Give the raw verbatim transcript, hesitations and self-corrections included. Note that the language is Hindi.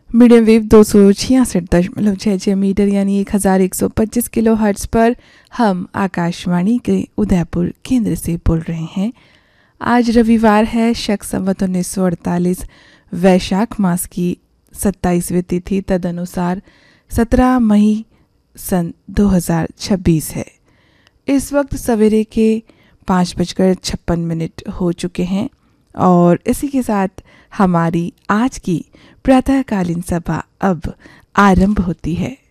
मीडियम वेव दो सौ छियासठ दशमलव छः छः मीटर यानी एक हज़ार एक सौ पच्चीस किलो हर्ट्ज पर हम आकाशवाणी के उदयपुर केंद्र से बोल रहे हैं। आज रविवार है, शक संवत उन्नीस सौ अड़तालीस, वैशाख मास की सत्ताईसवीं तिथि, तदनुसार सत्रह मई सन दो हज़ार छब्बीस है। इस वक्त सवेरे के पाँच बजकर छप्पन मिनट हो चुके हैं और इसी के साथ हमारी आज की प्रातःकालीन सभा अब आरंभ होती है।